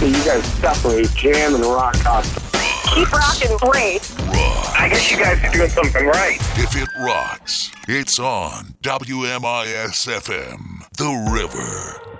you guys separate jam and rock constantly. Keep rocking, great. I guess you guys are doing something right. If it rocks, it's on WMIS-FM, The River.